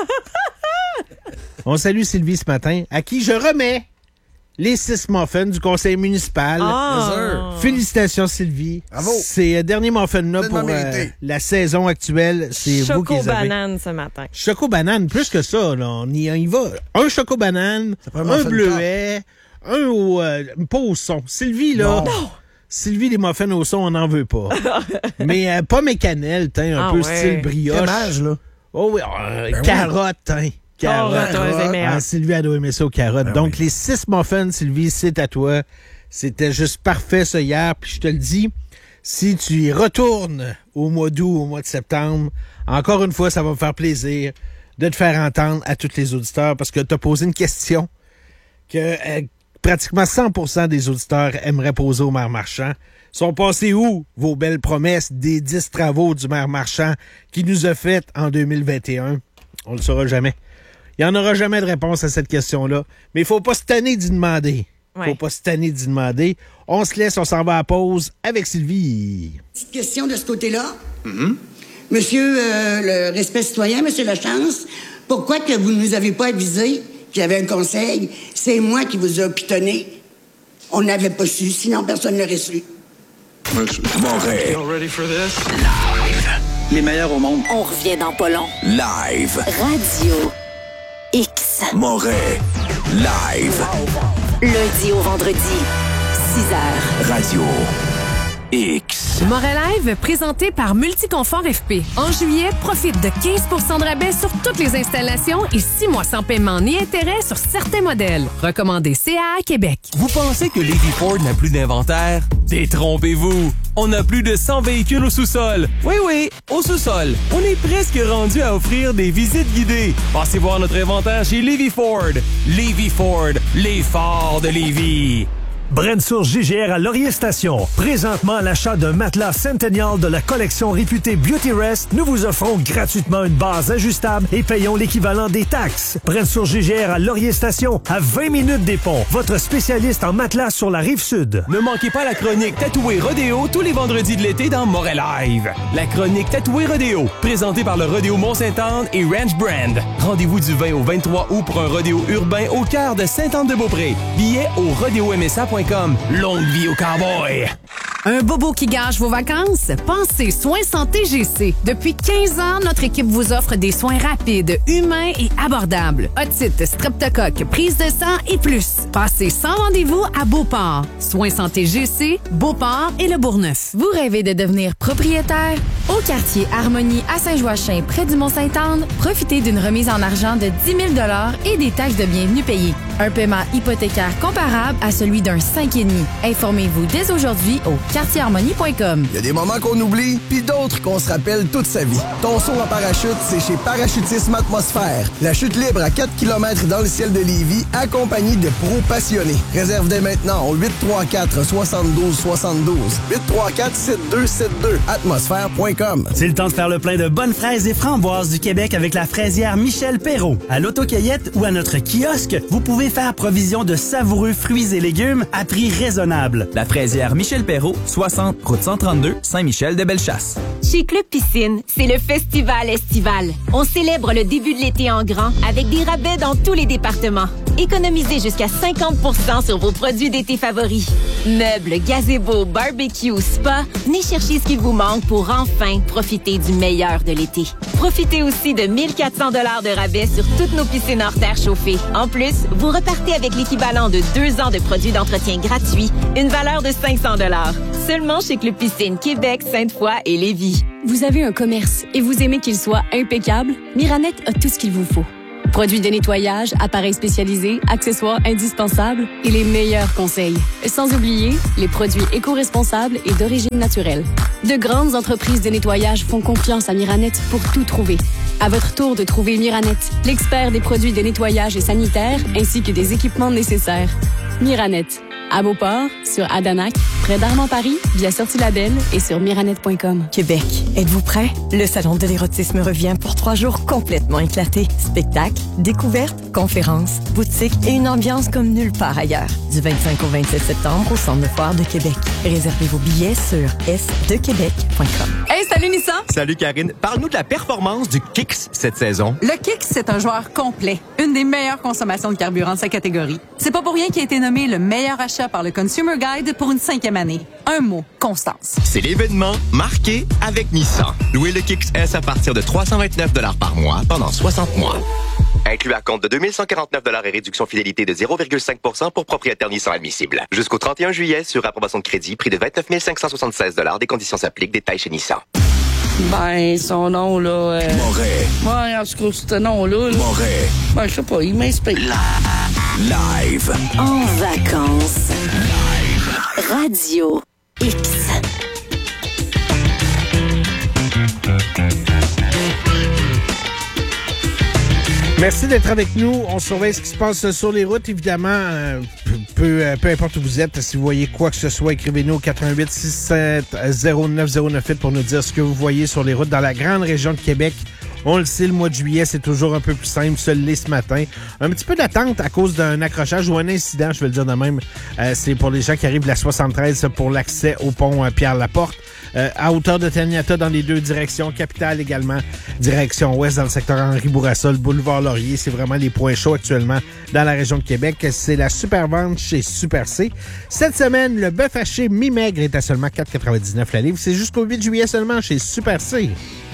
On salue Sylvie ce matin, à qui je remets les six muffins du conseil municipal. Ah. Félicitations, Sylvie. Bravo. Ces derniers muffins-là Pleinement pour euh, mérité. la saison actuelle, c'est vous qui les avez. Choco-banane ce matin. Choco-banane, plus que ça, là, on y, on y va. Un choco-banane, prend un un muffin bleuet, un au... Euh, pas au son. Sylvie, là... Non. Sylvie, les muffins au son, on n'en veut pas. Mais euh, pomme et cannelle, t'in, un Ah peu ouais. style brioche. Dommage, là. Oh oui, euh, Ben oui. carotte, hein. Carotte, Carotte. ouais, c'est meilleur. Ah, Sylvie, elle doit aimer ça aux carottes. Ben Donc, oui. les six muffins, Sylvie, c'est à toi. C'était juste parfait, ça, hier. Puis je te le dis, si tu y retournes au mois d'août, au mois de septembre, encore une fois, ça va me faire plaisir de te faire entendre à tous les auditeurs parce que tu as posé une question que euh, pratiquement cent pour cent des auditeurs aimeraient poser au maire Marchand. Sont passés où vos belles promesses des dix travaux du maire Marchand qui nous a fait en deux mille vingt et un? On le saura jamais. Il n'y en aura jamais de réponse à cette question-là. Mais il faut pas se tanner d'y demander. Ouais. Faut pas se tanner d'y demander. On se laisse, on s'en va à pause avec Sylvie. Petite question de ce côté-là. Monsieur euh, le respect citoyen, Monsieur Lachance, pourquoi que vous ne nous avez pas avisé qu'il y avait un conseil? C'est moi qui vous ai pitonné. On n'avait pas su, sinon personne ne l'aurait su. Ouais, je- Les meilleurs au monde. On revient dans pas long. Live. Radio X. Moret. Live. Lundi au vendredi. six heures. Radio X. Moret Live, présenté par Multiconfort F P. En juillet, profite de quinze pour cent de rabais sur toutes les installations et six mois sans paiement ni intérêt sur certains modèles. Recommandé C A A Québec. Vous pensez que Levy Ford n'a plus d'inventaire? Détrompez-vous! On a plus de cent véhicules au sous-sol. Oui, oui, au sous-sol. On est presque rendu à offrir des visites guidées. Passez voir notre inventaire chez Levy Ford. Levy Ford, les forts de Lévis. Brensour J G R à Laurier Station. Présentement, à l'achat d'un matelas Centennial de la collection réputée Beauty Rest, nous vous offrons gratuitement une base ajustable et payons l'équivalent des taxes. Brensour J G R à Laurier Station, à vingt minutes des ponts. Votre spécialiste en matelas sur la rive sud. Ne manquez pas la chronique Tatoué Rodéo tous les vendredis de l'été dans Moret Live. La chronique Tatoué Rodéo, présentée par le Rodéo Mont-Sainte-Anne et Ranch Brand. Rendez-vous du vingt au vingt-trois août pour un rodéo urbain au cœur de Sainte-Anne-de-Beaupré. Billets au rodéo m s a point com. Longue vie au cowboy! Un bobo qui gâche vos vacances? Pensez Soins Santé G C. Depuis quinze ans, notre équipe vous offre des soins rapides, humains et abordables. Otite, streptocoque, prise de sang et plus. Passez sans rendez-vous à Beauport. Soins Santé G C, Beauport et le Bourgneuf. Vous rêvez de devenir propriétaire? Au quartier Harmonie à Saint-Joachim, près du Mont-Sainte-Anne, profitez d'une remise en argent de dix mille dollars et des taxes de bienvenue payées. Un paiement hypothécaire comparable à celui d'un cinq virgule cinq. Informez-vous dès aujourd'hui au quartier harmonie point com. Il y a des moments qu'on oublie, puis d'autres qu'on se rappelle toute sa vie. Ton saut en parachute, c'est chez Parachutisme Atmosphère. La chute libre à quatre kilomètres dans le ciel de Lévis, accompagnée de pros passionnés. Réserve dès maintenant au huit trois quatre, six deux six deux. huit trois quatre, sept deux sept deux. atmosphère point com. C'est le temps de faire le plein de bonnes fraises et framboises du Québec avec la fraisière Michel Perrault. À l'autocueillette ou à notre kiosque, vous pouvez faire provision de savoureux fruits et légumes à prix raisonnable. La fraisière Michel Perrault, soixante, route cent trente-deux, Saint-Michel-de-Bellechasse. Chez Club Piscine, c'est le festival estival. On célèbre le début de l'été en grand avec des rabais dans tous les départements. Économisez jusqu'à cinquante pour cent sur vos produits d'été favoris. Meubles, gazebo, barbecue, spa, venez chercher ce qui vous manque pour enfin profiter du meilleur de l'été. Profitez aussi de mille quatre cents dollars de rabais sur toutes nos piscines hors terre chauffées. En plus, vous repartez avec l'équivalent de deux ans de produits d'entretien gratuits, une valeur de cinq cents dollars. Seulement chez Club Piscine Québec, Sainte-Foy et Lévis. Vous avez un commerce et vous aimez qu'il soit impeccable? Miranet a tout ce qu'il vous faut. Produits de nettoyage, appareils spécialisés, accessoires indispensables et les meilleurs conseils. Sans oublier les produits éco-responsables et d'origine naturelle. De grandes entreprises de nettoyage font confiance à Miranet pour tout trouver. À votre tour de trouver Miranet, l'expert des produits de nettoyage et sanitaire ainsi que des équipements nécessaires. Miranet, à Beauport, sur Adanac, près d'Armand-Paris, via Sortie Label et sur miranet point com. Québec, êtes-vous prêts? Le Salon de l'érotisme revient pour trois jours complètement éclatés. Spectacles, découvertes, conférences, boutiques et une ambiance comme nulle part ailleurs. Du vingt-cinq au vingt-sept septembre au Centre de foire de Québec. Réservez vos billets sur s de québec point com. Hey, salut Nissan! Salut Karine. Parle-nous de la performance du Kicks cette saison. Le Kicks, c'est un joueur complet. Une des meilleures consommations de carburant de sa catégorie. C'est pas pour rien qu'il a été nommé le meilleur achat par le Consumer Guide pour une cinquième année. Un mot, constance. C'est l'événement marqué avec Nissan. Louez le Kicks S à partir de trois cent vingt-neuf dollars par mois pendant soixante mois. Inclus à compte de deux mille cent quarante-neuf dollars et réduction fidélité de zéro virgule cinq pour cent pour propriétaire Nissan admissible. Jusqu'au trente et un juillet sur approbation de crédit, prix de vingt-neuf mille cinq cent soixante-seize dollars. Des conditions s'appliquent. Détails chez Nissan. Ben, son nom, là... Euh... Moret. Ouais, en tout cas, ce nom-là... Là... Moret. Ben, je sais pas, il m'inspire. Live. En vacances. Live. Radio X. Merci d'être avec nous. On surveille ce qui se passe sur les routes, évidemment. Euh, peu, peu importe où vous êtes, si vous voyez quoi que ce soit, écrivez-nous au quatre un huit, six sept zéro neuf zéro neuf huit pour nous dire ce que vous voyez sur les routes dans la grande région de Québec. On le sait, le mois de juillet, c'est toujours un peu plus simple, se l'est ce matin. Un petit peu d'attente à cause d'un accrochage ou un incident, je vais le dire de même. Euh, c'est pour les gens qui arrivent de la soixante-treize pour l'accès au pont euh, Pierre-Laporte. Euh, à hauteur de Taniata dans les deux directions, Capitale également, direction ouest dans le secteur Henri-Bourassa, le boulevard Laurier. C'est vraiment les points chauds actuellement dans la région de Québec. C'est la super vente chez Super C. Cette semaine, le bœuf haché mi-maigre est à seulement quatre quatre-vingt-dix-neuf la livre. C'est jusqu'au huit juillet seulement chez Super C.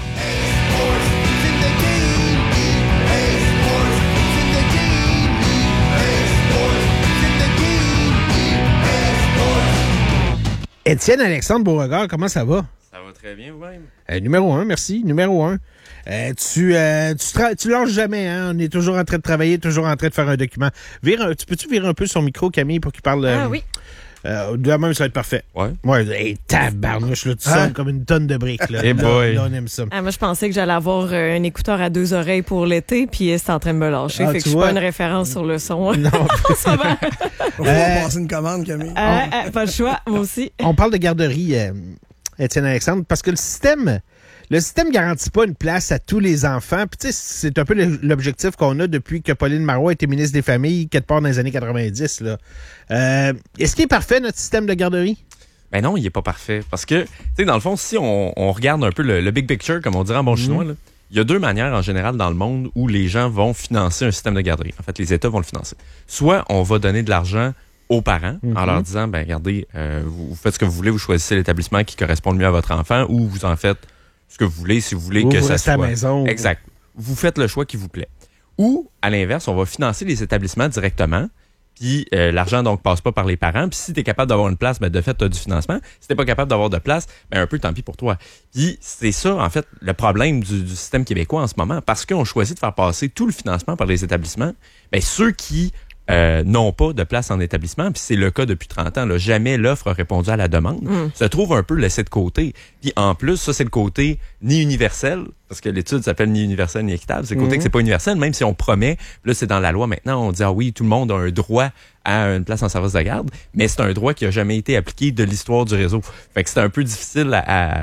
Étienne Alexandre Beauregard, comment ça va? Ça va très bien vous-même. Euh, numéro un, merci. Numéro un. Euh, tu, euh, tu, tra- tu lâches jamais, hein? On est toujours en train de travailler, toujours en train de faire un document. Vire un, tu peux-tu virer un peu son micro, Camille, pour qu'il parle... Euh, ah oui. Euh, de la même, ça va être parfait. Ouais. Ouais, hey, tabarnouche, là, tu hein? sonnes comme une tonne de briques, là. Hey là, boy. là, on aime ça. Ah, moi, je pensais que j'allais avoir euh, un écouteur à deux oreilles pour l'été, puis euh, c'est en train de me lâcher. Ah, fait que je suis vois? pas une référence sur le son. Non. Ça va. On va passer une commande, Camille. Euh, euh, pas le choix, moi aussi. On parle de garderie, euh, Étienne Alexandre, parce que le système... Le système garantit pas une place à tous les enfants. Puis tu sais, c'est un peu l'objectif qu'on a depuis que Pauline Marois était ministre des Familles, quelque part dans les années quatre-vingt-dix. Là. Euh, est-ce qu'il est parfait, notre système de garderie? Ben non, il est pas parfait. Parce que, tu sais, dans le fond, si on, on regarde un peu le, le big picture, comme on dirait en bon chinois, mmh. là, il y a deux manières en général dans le monde où les gens vont financer un système de garderie. En fait, les États vont le financer. Soit on va donner de l'argent aux parents mm-hmm. en leur disant, ben regardez, euh, vous, vous faites ce que vous voulez, vous choisissez l'établissement qui correspond le mieux à votre enfant ou vous en faites ce que vous voulez, si vous voulez ou que vous ça soit... à la maison. Exact. Vous faites le choix qui vous plaît. Ou, à l'inverse, on va financer les établissements directement, puis euh, l'argent, donc, passe pas par les parents. Puis si tu es capable d'avoir une place, ben de fait, tu as du financement. Si t'es pas capable d'avoir de place, ben un peu, tant pis pour toi. Puis c'est ça, en fait, le problème du, du système québécois en ce moment. Parce qu'on choisit de faire passer tout le financement par les établissements, ben ceux qui... Euh, n'ont pas de place en établissement, puis c'est le cas depuis trente ans. Là. Jamais l'offre a répondu à la demande. Mm. Se trouve un peu laissé de côté. Puis en plus, ça, c'est le côté ni universel, parce que l'étude s'appelle ni universel ni équitable. C'est le côté mm. que c'est pas universel, même si on promet. Là, c'est dans la loi maintenant. On dit, ah oui, tout le monde a un droit à une place en service de garde, mais c'est un droit qui a jamais été appliqué de l'histoire du réseau. Fait que c'est un peu difficile à... à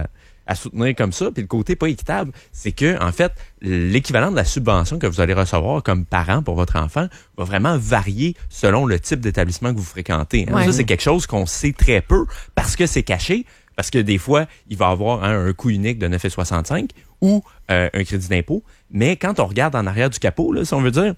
à soutenir comme ça. Puis le côté pas équitable, c'est que, en fait, l'équivalent de la subvention que vous allez recevoir comme parent pour votre enfant va vraiment varier selon le type d'établissement que vous fréquentez. Hein. Ouais. Ça, c'est quelque chose qu'on sait très peu parce que c'est caché. Parce que des fois, il va y avoir hein, un coût unique de neuf virgule soixante-cinq ou euh, un crédit d'impôt. Mais quand on regarde en arrière du capot, là, si on veut dire,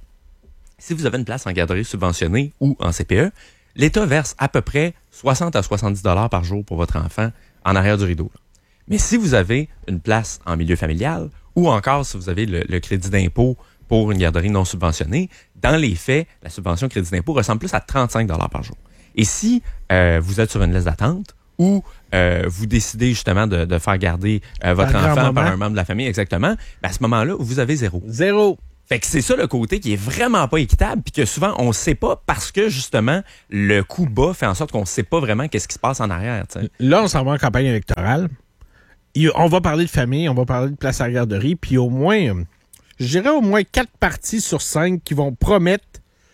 si vous avez une place en garderie subventionnée ou en C P E, l'État verse à peu près soixante à soixante-dix dollars par jour pour votre enfant en arrière du rideau. Mais si vous avez une place en milieu familial ou encore si vous avez le, le crédit d'impôt pour une garderie non subventionnée, dans les faits, la subvention crédit d'impôt ressemble plus à trente-cinq dollars par jour. Et si euh, vous êtes sur une liste d'attente ou euh, vous décidez justement de, de faire garder euh, votre un enfant par un membre de la famille, exactement, ben à ce moment-là, vous avez zéro. Zéro. Fait que c'est ça le côté qui est vraiment pas équitable puis que souvent on sait pas parce que justement le coût bas fait en sorte qu'on sait pas vraiment qu'est-ce qui se passe en arrière. T'sais. Là, on s'en va en campagne électorale. Il, on va parler de famille, on va parler de place à la garderie, puis au moins, je dirais au moins quatre partis sur cinq qui vont promettre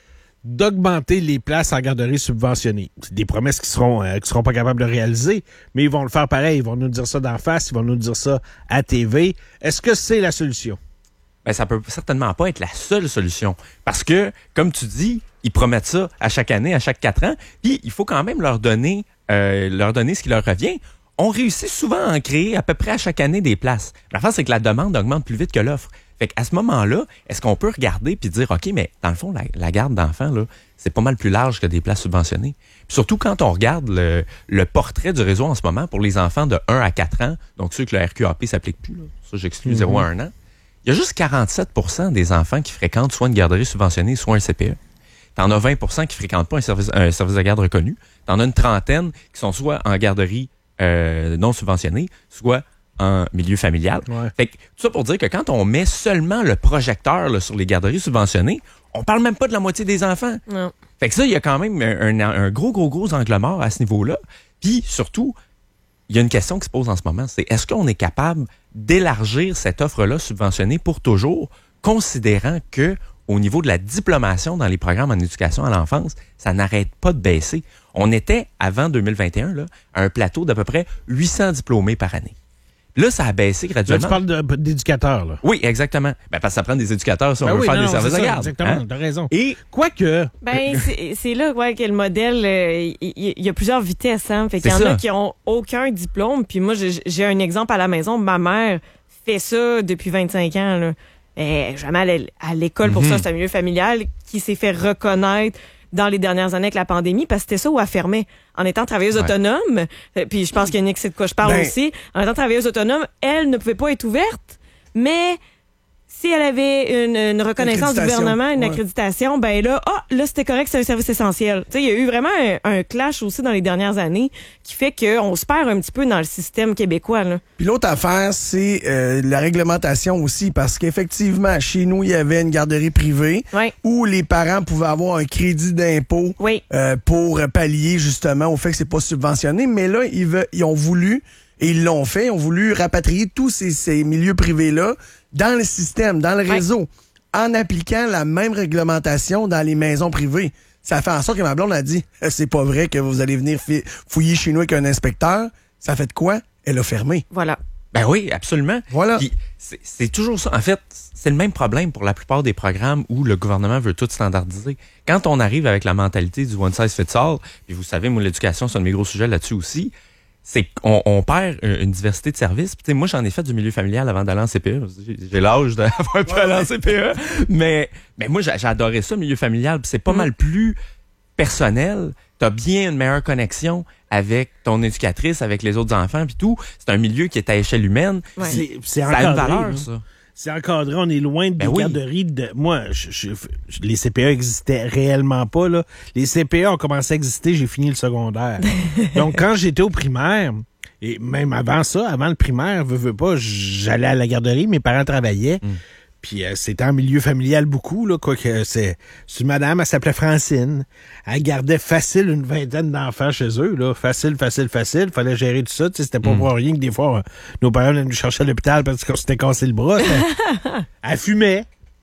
d'augmenter les places en garderie subventionnées. C'est des promesses qui seront euh, qui seront pas capables de réaliser, mais ils vont le faire pareil. Ils vont nous dire ça d'en face, ils vont nous dire ça à T V. Est-ce que c'est la solution? Ben, ça peut certainement pas être la seule solution. Parce que, comme tu dis, ils promettent ça à chaque année, à chaque quatre ans, puis il faut quand même leur donner, euh, leur donner ce qui leur revient. On réussit souvent à en créer à peu près à chaque année des places. L'affaire, c'est que la demande augmente plus vite que l'offre. Fait qu'à ce moment-là, est-ce qu'on peut regarder puis dire, OK, mais dans le fond, la, la garde d'enfants, là, c'est pas mal plus large que des places subventionnées. Puis surtout quand on regarde le, le portrait du réseau en ce moment pour les enfants de un à quatre ans, donc ceux que le R Q A P s'applique plus, là, ça j'exclus mm-hmm. zéro à un an, il y a juste quarante-sept pour cent des enfants qui fréquentent soit une garderie subventionnée, soit un C P E. T'en as vingt pour cent qui fréquentent pas un service, un service de garde reconnu. T'en as une trentaine qui sont soit en garderie euh, non subventionnée, soit en milieu familial. Ouais. Fait que, tout ça pour dire que quand on met seulement le projecteur là, sur les garderies subventionnées, on parle même pas de la moitié des enfants. Non. Fait que ça, il y a quand même un, un, un gros, gros, gros angle mort à ce niveau-là. Puis surtout, il y a une question qui se pose en ce moment, c'est est-ce qu'on est capable d'élargir cette offre-là subventionnée pour toujours, considérant que au niveau de la diplomation dans les programmes en éducation à l'enfance, ça n'arrête pas de baisser. On était, avant deux mille vingt et un, là, à un plateau d'à peu près huit cents diplômés par année. Là, ça a baissé graduellement. Là, tu parles de, d'éducateurs, là. Oui, exactement. Ben, parce que ça prend des éducateurs si ben on veut oui, faire non, des services de garde. Exactement, hein? T'as raison. Et quoique... Ben, c'est, c'est là ouais, que le modèle, il euh, y, y a plusieurs vitesses. Hein? Fait qu'il y en ça. a qui ont aucun diplôme. Puis moi, j'ai, j'ai un exemple à la maison. Ma mère fait ça depuis vingt-cinq ans. Là. Elle, jamais allée à l'école pour mm-hmm. ça. C'est un milieu familial qui s'est fait reconnaître dans les dernières années avec la pandémie, parce que c'était ça où elle fermait. En étant travailleuse ouais. autonome, puis je pense qu'il y a une c'est de quoi je parle ben... aussi, en étant travailleuse autonome, elle ne pouvait pas être ouverte, mais si elle avait une, une reconnaissance du gouvernement, une ouais. accréditation, ben là, ah, là, c'était correct, c'est un service essentiel. Tu sais, il y a eu vraiment un, un clash aussi dans les dernières années qui fait qu'on se perd un petit peu dans le système québécois, là. Puis l'autre affaire, c'est euh, la réglementation aussi, parce qu'effectivement, chez nous, il y avait une garderie privée oui. où les parents pouvaient avoir un crédit d'impôt oui. euh, pour pallier justement au fait que c'est pas subventionné, mais là, ils, veulent, ils ont voulu, et ils l'ont fait, ils ont voulu rapatrier tous ces, ces milieux privés-là dans le système, dans le réseau, ouais. en appliquant la même réglementation dans les maisons privées. Ça fait en sorte que ma blonde a dit « C'est pas vrai que vous allez venir fouiller chez nous avec un inspecteur. » Ça fait de quoi? Elle a fermé. Voilà. Ben oui, absolument. Voilà. Puis c'est, c'est toujours ça. En fait, c'est le même problème pour la plupart des programmes où le gouvernement veut tout standardiser. Quand on arrive avec la mentalité du one size fits all, puis vous savez, moi, l'éducation, c'est un de mes gros sujets là-dessus aussi, c'est qu'on on perd une diversité de services. Puis, moi, j'en ai fait du milieu familial avant d'aller en C P E. J'ai, j'ai l'âge d'avoir un peu ouais, aller en C P E. mais, mais moi, j'ai, j'ai adoré ça, le milieu familial. Puis c'est pas mmh. mal plus personnel. T'as bien une meilleure connexion avec ton éducatrice, avec les autres enfants, puis tout. C'est un milieu qui est à échelle humaine. Ouais. C'est, c'est ça a une valeur, ça. C'est encadré, on est loin de ben des oui. garderies. De... Moi, je, je, je, les C P E existaient réellement pas. Là. Les C P E ont commencé à exister, j'ai fini le secondaire. Donc, quand j'étais au primaire, et même avant ça, avant le primaire, veux, veux pas, j'allais à la garderie, mes parents travaillaient. Mm. Puis euh, c'était en milieu familial beaucoup, là, quoi que c'est. C'est une madame, elle s'appelait Francine. Elle gardait facile une vingtaine d'enfants chez eux, là. Facile, facile, facile. Fallait gérer tout ça. Tu sais, c'était pas mm. pour rien que des fois, euh, nos parents venaient nous chercher à l'hôpital parce qu'on s'était cassé le bras. Elle fumait.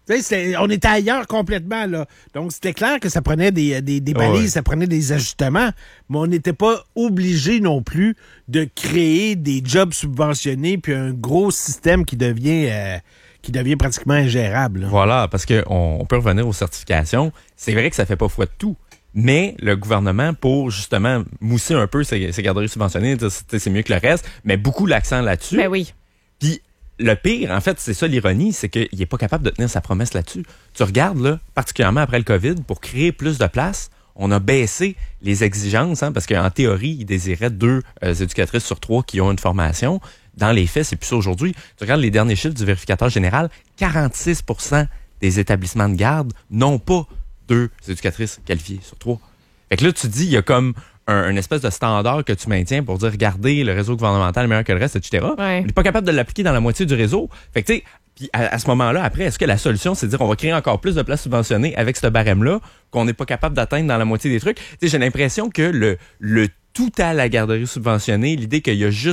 C'était, on était ailleurs complètement, là. Donc, c'était clair que ça prenait des, des, des balises, ouais. ça prenait des ajustements, mais on n'était pas obligé non plus de créer des jobs subventionnés puis un gros système qui devient, euh, qui devient pratiquement ingérable. Là. Voilà, parce qu'on on peut revenir aux certifications. C'est vrai que ça fait pas foi de tout. Mais le gouvernement, pour justement mousser un peu ses, ses garderies subventionnées, c'est, c'est mieux que le reste, met beaucoup l'accent là-dessus. Ben oui. Puis le pire, en fait, c'est ça l'ironie, c'est qu'il n'est pas capable de tenir sa promesse là-dessus. Tu regardes, là, particulièrement après le COVID, pour créer plus de place, on a baissé les exigences, hein, parce qu'en théorie, il désirait deux euh, éducatrices sur trois qui ont une formation. Dans les faits, c'est plus ça aujourd'hui. Tu regardes les derniers chiffres du vérificateur général, quarante-six pour cent des établissements de garde n'ont pas deux éducatrices qualifiées sur trois. Fait que là, tu dis, il y a comme un, une espèce de standard que tu maintiens pour dire, regardez, le réseau gouvernemental est meilleur que le reste, et cetera. Ouais. On n'est pas capable de l'appliquer dans la moitié du réseau. Fait que, tu sais, puis à, à ce moment-là, après, est-ce que la solution, c'est de dire, on va créer encore plus de places subventionnées avec ce barème-là qu'on n'est pas capable d'atteindre dans la moitié des trucs? Tu sais, j'ai l'impression que le, le tout à la garderie subventionnée, l'idée qu'il y a juste